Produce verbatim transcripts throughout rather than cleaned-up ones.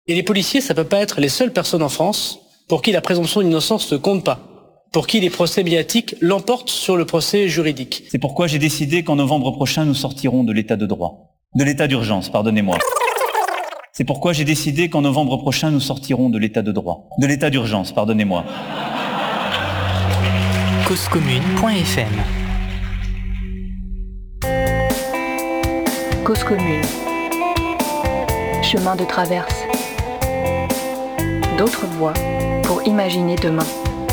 Et les policiers, ça peut pas être les seules personnes en France pour qui la présomption d'innocence ne compte pas, pour qui les procès médiatiques l'emportent sur le procès juridique. C'est pourquoi j'ai décidé qu'en novembre prochain, nous sortirons de l'état de droit. De l'état d'urgence, pardonnez-moi. C'est pourquoi j'ai décidé qu'en novembre prochain, nous sortirons de l'état de droit. De l'état d'urgence, pardonnez-moi. cause commune point f m. Cause commune. Chemin de traverse. D'autres voies pour imaginer demain.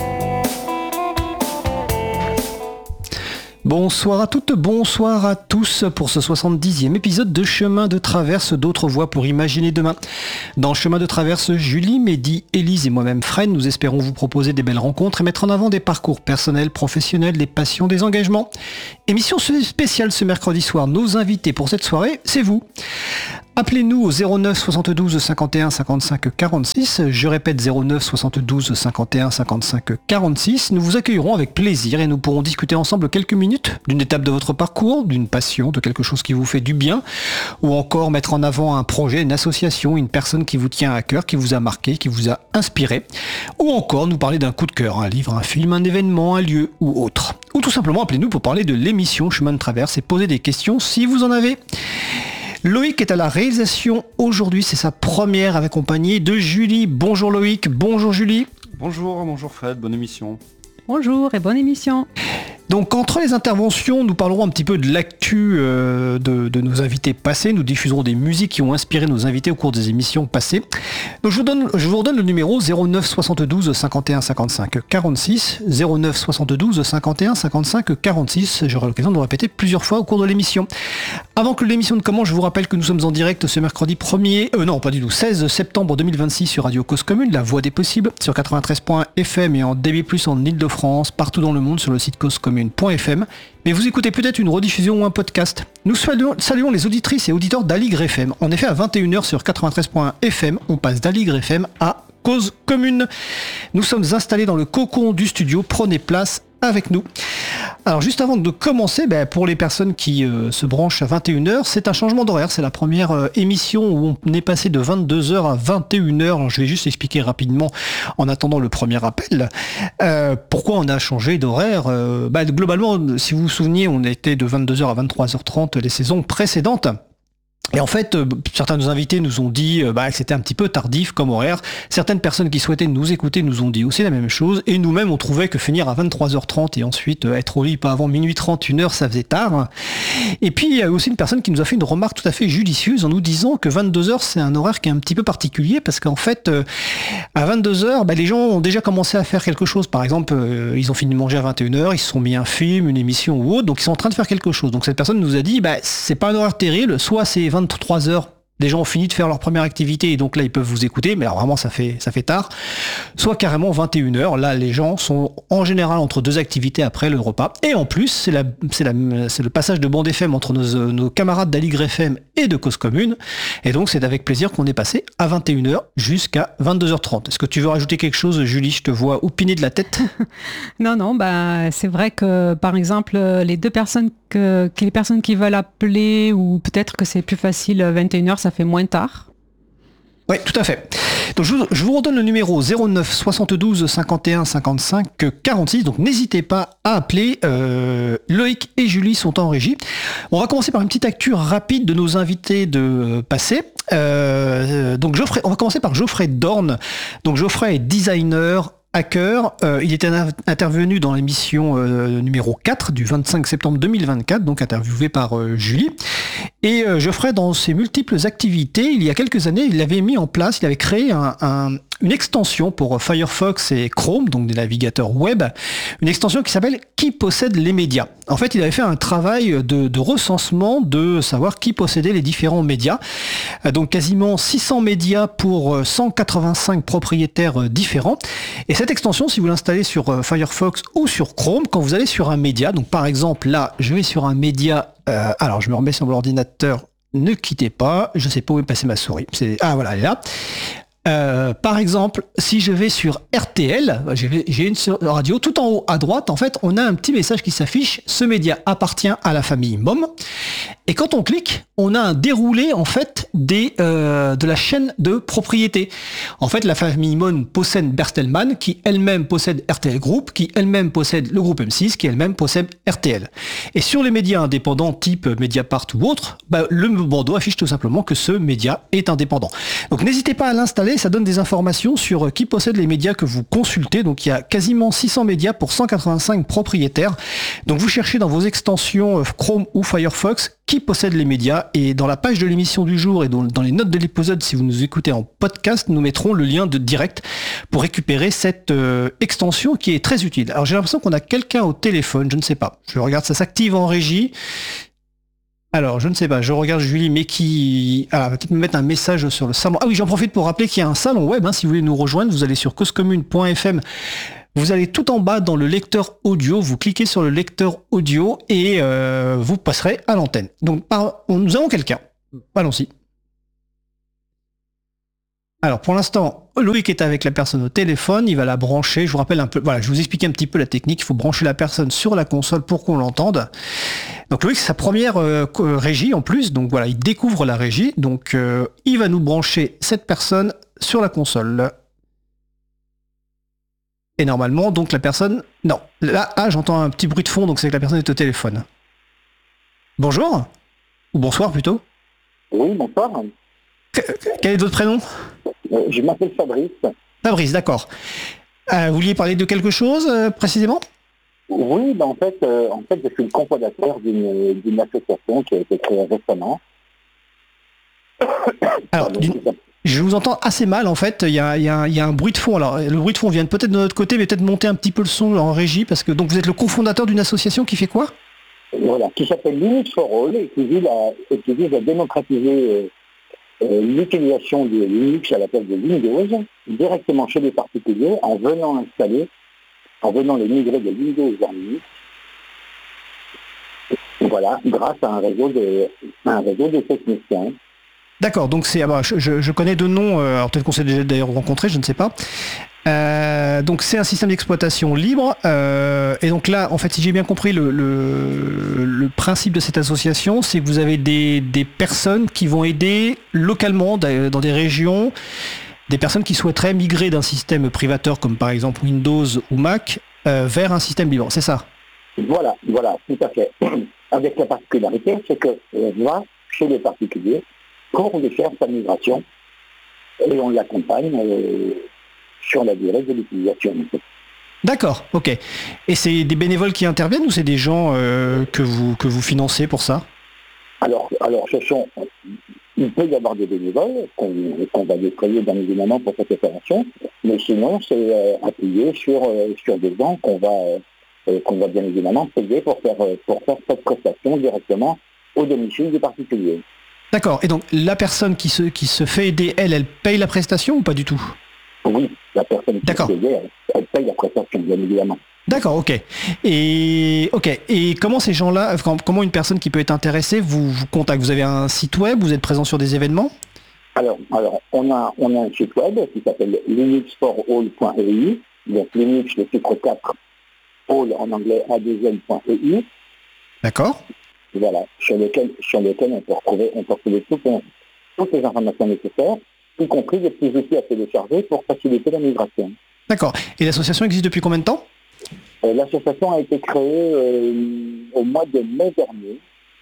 Bonsoir à toutes, bonsoir à tous pour ce soixante-dixième épisode de Chemin de Traverse, d'autres voies pour imaginer demain. Dans Chemin de Traverse, Julie, Mehdi, Élise et moi-même Fred, nous espérons vous proposer des belles rencontres et mettre en avant des parcours personnels, professionnels, des passions, des engagements. Émission spéciale ce mercredi soir, nos invités pour cette soirée, c'est vous. Appelez-nous au zéro neuf soixante-douze cinquante et un cinquante-cinq quarante-six, je répète zéro neuf soixante-douze cinquante et un cinquante-cinq quarante-six, nous vous accueillerons avec plaisir et nous pourrons discuter ensemble quelques minutes d'une étape de votre parcours, d'une passion, de quelque chose qui vous fait du bien, ou encore mettre en avant un projet, une association, une personne qui vous tient à cœur, qui vous a marqué, qui vous a inspiré, ou encore nous parler d'un coup de cœur, un livre, un film, un événement, un lieu ou autre. Ou tout simplement appelez-nous pour parler de l'émission Chemin de Traverse et poser des questions si vous en avez. Loïc est à la réalisation aujourd'hui, c'est sa première accompagnée de Julie. Bonjour Loïc, bonjour Julie. Bonjour, bonjour Fred, bonne émission. Bonjour et bonne émission. Donc entre les interventions, nous parlerons un petit peu de l'actu euh, de, de nos invités passés. Nous diffuserons des musiques qui ont inspiré nos invités au cours des émissions passées. Donc je vous donne, je vous redonne le numéro zéro neuf soixante-douze cinquante et un cinquante-cinq quarante-six, zéro neuf soixante-douze cinquante et un cinquante-cinq quarante-six. J'aurai l'occasion de le répéter plusieurs fois au cours de l'émission. Avant que l'émission ne commence, je vous rappelle que nous sommes en direct ce mercredi premier, euh, non pas du tout, seize septembre deux mille vingt-six sur Radio Cause Commune, la voix des possibles, sur quatre-vingt-treize point f m et en D B plus, en Ile-de-France, partout dans le monde sur le site cause commune point f m. Mais vous écoutez peut-être une rediffusion ou un podcast. Nous saluons, saluons les auditrices et auditeurs d'Aligre F M. En effet, à vingt et une heures sur quatre-vingt-treize point f m, on passe d'Aligre F M à Cause Commune. Nous sommes installés dans le cocon du studio. Prenez place avec nous. Alors juste avant de commencer, ben, pour les personnes qui euh, se branchent à vingt et une heures, c'est un changement d'horaire. C'est la première euh, émission où on est passé de vingt-deux heures à vingt et une heures. Alors, je vais juste expliquer rapidement en attendant le premier appel. Euh, pourquoi on a changé d'horaire euh, ben, globalement, si vous vous souvenez, on était de vingt-deux heures à vingt-trois heures trente les saisons précédentes. Et en fait, euh, certains de nos invités nous ont dit euh, bah, que c'était un petit peu tardif comme horaire. Certaines personnes qui souhaitaient nous écouter nous ont dit aussi la même chose. Et nous-mêmes, on trouvait que finir à vingt-trois heures trente et ensuite euh, être au lit pas avant minuit trente, une heure, ça faisait tard. Et puis, il y a aussi une personne qui nous a fait une remarque tout à fait judicieuse en nous disant que vingt-deux heures, c'est un horaire qui est un petit peu particulier parce qu'en fait, euh, à vingt-deux heures, bah, les gens ont déjà commencé à faire quelque chose. Par exemple, euh, ils ont fini de manger à vingt et une heures, ils se sont mis un film, une émission ou autre, donc ils sont en train de faire quelque chose. Donc cette personne nous a dit, bah, c'est pas un horaire terrible, soit c'est vingt-trois heures, les gens ont fini de faire leur première activité et donc là ils peuvent vous écouter, mais alors vraiment ça fait ça fait tard. Soit carrément vingt et une heures, là les gens sont en général entre deux activités après le repas. Et en plus, c'est la c'est la c'est le passage de bande F M entre nos, nos camarades d'Aligre F M et de Cause Commune. Et donc c'est avec plaisir qu'on est passé à vingt et une heures jusqu'à vingt-deux heures trente. Est-ce que tu veux rajouter quelque chose, Julie? Je te vois opiner de la tête. Non, non, bah c'est vrai que par exemple les deux personnes que, que les personnes qui veulent appeler, ou peut-être que c'est plus facile vingt et une heures, ça fait moins tard. Oui, tout à fait. Donc je vous, je vous redonne le numéro zéro neuf soixante-douze cinquante et un cinquante-cinq quarante-six. Donc n'hésitez pas à appeler. Euh, Loïc et Julie sont en régie. On va commencer par une petite actu rapide de nos invités de passé. Euh, donc Geoffrey, on va commencer par Geoffrey Dorn. Donc Geoffrey est designer, hacker. Euh, il était intervenu dans l'émission euh, numéro quatre du vingt-cinq septembre deux mille vingt-quatre, donc interviewé par euh, Julie. Et euh, Geoffrey, dans ses multiples activités, il y a quelques années, il avait mis en place, il avait créé un, un, une extension pour Firefox et Chrome, donc des navigateurs web, une extension qui s'appelle « Qui possède les médias ». En fait, il avait fait un travail de, de recensement, de savoir qui possédait les différents médias. Donc quasiment six cents médias pour cent quatre-vingt-cinq propriétaires différents. Et cette extension, si vous l'installez sur Firefox ou sur Chrome, quand vous allez sur un média, donc par exemple là, je vais sur un média, euh, alors je me remets sur l'ordinateur, ne quittez pas, je ne sais pas où est passée ma souris. C'est, ah voilà, elle est là. Euh, par exemple, si je vais sur R T L, j'ai, j'ai une radio, tout en haut à droite, en fait, on a un petit message qui s'affiche. Ce média appartient à la famille M O M. Et quand on clique, on a un déroulé en fait des, euh, de la chaîne de propriété. En fait, la famille Mon possède Bertelsmann, qui elle-même possède R T L Group, qui elle-même possède le groupe M six, qui elle-même possède R T L. Et sur les médias indépendants type Mediapart ou autre, bah, le bandeau affiche tout simplement que ce média est indépendant. Donc n'hésitez pas à l'installer, ça donne des informations sur qui possède les médias que vous consultez. Donc il y a quasiment six cents médias pour cent quatre-vingt-cinq propriétaires. Donc vous cherchez dans vos extensions Chrome ou Firefox qui possède les médias, et dans la page de l'émission du jour et dans, dans les notes de l'épisode, si vous nous écoutez en podcast, nous mettrons le lien de direct pour récupérer cette euh, extension qui est très utile. Alors j'ai l'impression qu'on a quelqu'un au téléphone, je ne sais pas. Je regarde, ça s'active en régie. Alors, je ne sais pas, je regarde Julie, mais qui... Ah, va peut-être me mettre un message sur le salon. Ah oui, j'en profite pour rappeler qu'il y a un salon web, hein, si vous voulez nous rejoindre, vous allez sur cause commune point f m. Vous allez tout en bas dans le lecteur audio, vous cliquez sur le lecteur audio et euh, vous passerez à l'antenne. Donc, par... nous avons quelqu'un. Allons-y. Alors, pour l'instant, Loïc est avec la personne au téléphone, il va la brancher. Je vous rappelle un peu, voilà, je vous explique un petit peu la technique. Il faut brancher la personne sur la console pour qu'on l'entende. Donc Loïc, c'est sa première euh, régie en plus, donc voilà, il découvre la régie. Donc, euh, il va nous brancher cette personne sur la console. Et normalement, donc la personne... Non, là, ah, j'entends un petit bruit de fond, donc c'est que la personne est au téléphone. Bonjour. Ou bonsoir plutôt. Oui, bonsoir. Quel est votre prénom ? euh, Je m'appelle Fabrice. Fabrice, d'accord. Euh, vous vouliez parler de quelque chose euh, précisément ? Oui, ben en, fait, euh, en fait, je suis le cofondateur d'une, d'une association qui a été créée récemment. Alors, d'une... je vous entends assez mal en fait, il y a, il y a, il y a un bruit de fond. Alors, le bruit de fond vient peut-être de notre côté, mais peut-être monter un petit peu le son en régie, parce que donc vous êtes le cofondateur d'une association qui fait quoi ? Voilà, qui s'appelle Linux for All et qui vise à, et qui vise à démocratiser euh, euh, l'utilisation de Linux à la place de Windows directement chez les particuliers en venant installer, en venant les migrer de Windows vers Linux. Voilà, grâce à un réseau de, à un réseau de techniciens. D'accord, donc c'est, ah bah, je, je connais deux noms, euh, alors peut-être qu'on s'est déjà d'ailleurs rencontrés, je ne sais pas. Euh, donc c'est un système d'exploitation libre, euh, et donc là, en fait, si j'ai bien compris, le, le, le principe de cette association, c'est que vous avez des, des personnes qui vont aider localement dans des régions, des personnes qui souhaiteraient migrer d'un système privateur comme par exemple Windows ou Mac euh, vers un système libre, c'est ça ? Voilà, voilà, tout à fait. Avec la particularité, c'est qu'on va chez les particuliers pour lui faire sa migration et on l'accompagne euh, sur la durée de l'utilisation. D'accord, ok. Et c'est des bénévoles qui interviennent ou c'est des gens euh, que vous que vous financez pour ça ? Alors, alors ce sont, il peut y avoir des bénévoles qu'on, qu'on va déployer bien évidemment pour cette opération, mais sinon c'est euh, appuyé sur, euh, sur des gens qu'on va, euh, qu'on va bien évidemment payer pour faire, pour faire cette prestation directement au domicile du particulier. D'accord. Et donc, la personne qui se, qui se fait aider, elle, elle paye la prestation ou pas du tout ? Oui, la personne qui D'accord. se fait aider, elle, elle paye la prestation, bien évidemment. D'accord, ok. Et, ok. Et comment ces gens-là, comment une personne qui peut être intéressée vous, vous contacte ? Vous avez un site web ? Vous êtes présent sur des événements ? Alors, alors on, a, on a un site web qui s'appelle linux for all point e u. Donc, Linux, le chiffre quatre, all en anglais, a deux l point e u. D'accord. Voilà, sur lequel, sur lequel on peut retrouver, on peut retrouver tout, toutes les informations nécessaires, y compris des petits outils à télécharger pour faciliter la migration. D'accord. Et l'association existe depuis combien de temps ? euh, L'association a été créée euh, au mois de mai dernier.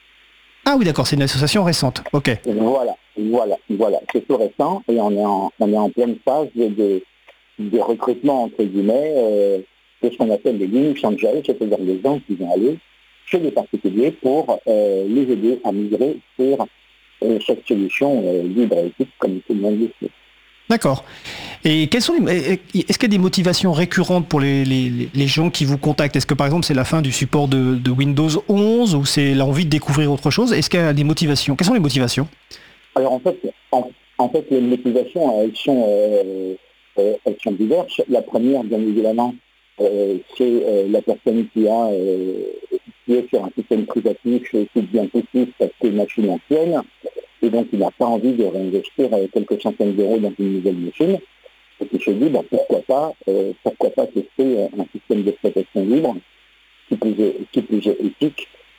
Ah oui, d'accord, c'est une association récente. Ok. Voilà, voilà, voilà. C'est tout récent et on est en, on est en pleine phase de, de, de recrutement, entre guillemets, euh, de ce qu'on appelle les Linux Angels, c'est-à-dire les gens qui vont aller chez les particuliers pour euh, les aider à migrer sur euh, cette solution euh, libre et éthique, comme tout le monde le sait. D'accord. Et quelles sont les, est-ce qu'il y a des motivations récurrentes pour les, les, les gens qui vous contactent ? Est-ce que par exemple c'est la fin du support de, de Windows onze ou c'est l'envie de découvrir autre chose ? Est-ce qu'il y a des motivations ? Quelles sont les motivations ? Alors en fait, en, en fait les motivations, elles sont, euh, euh, elles sont diverses. La première, bien évidemment, euh, c'est euh, la personne qui a euh, qui est sur un système privatif qui devient possible parce que machine ancienne, et donc il n'a pas envie de réinvestir euh, quelques centaines d'euros dans une nouvelle machine, et qui se dit bah, pourquoi pas, euh, pourquoi pas tester un système d'exploitation libre qui plus est, qui plus est éthique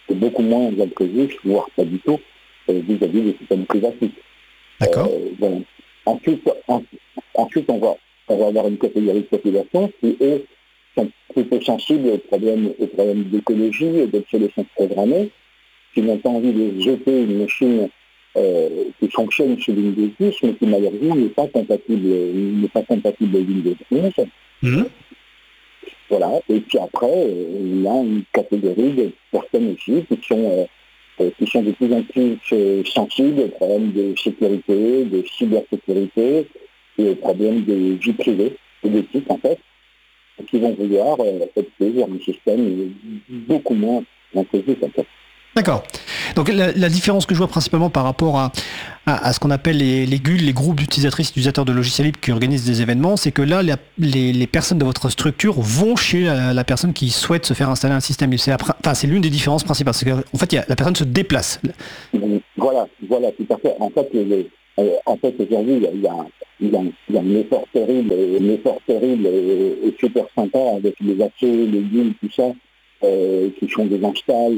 beaucoup moins intrusif, voire pas du tout, euh, vis-à-vis des systèmes privatifs. D'accord. Euh, bon. Ensuite, en, ensuite on, va, on va avoir une catégorie de population qui, eux, sont plutôt sensibles aux problèmes, aux problèmes d'écologie et d'obsolescence programmée, qui n'ont pas envie de jeter une machine euh, qui fonctionne sous Windows dix, mais qui malheureusement n'est pas compatible, n'est pas compatible avec Windows onze. Mmh. Voilà. Et puis après, euh, il y a une catégorie de personnes aussi qui sont, euh, qui sont de plus en plus euh, sensibles aux problèmes de sécurité, de cybersécurité et aux problèmes de vie privée et d'éthique en fait, et qui vont vouloir euh, opter vers un système beaucoup moins intrusif en fait. D'accord. Donc la, la différence que je vois principalement par rapport à, à, à ce qu'on appelle les, les G U L, les groupes d'utilisatrices, utilisateurs de logiciels libres qui organisent des événements, c'est que là, la, les, les personnes de votre structure vont chez la, la personne qui souhaite se faire installer un système. C'est, enfin, c'est l'une des différences principales. C'est qu'en fait, il y a, la personne se déplace. Voilà, voilà, tout à fait. En fait, les, euh, en fait aujourd'hui, il y a, il y a, il y a, il y a un effort terrible, un effort terrible et, et super sympa avec les accès, les G U L, tout ça, euh, qui font des installs,